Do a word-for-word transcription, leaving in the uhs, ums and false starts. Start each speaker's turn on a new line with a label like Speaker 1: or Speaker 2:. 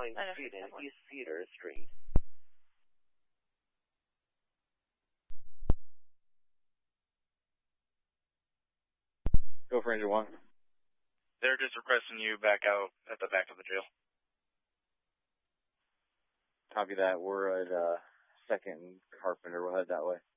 Speaker 1: Pine Street and East Cedar Street.
Speaker 2: Go for Ranger one.
Speaker 3: They're just requesting you back out at the back of the jail.
Speaker 2: Copy that. We're at uh, second and Carpenter. We'll head that way.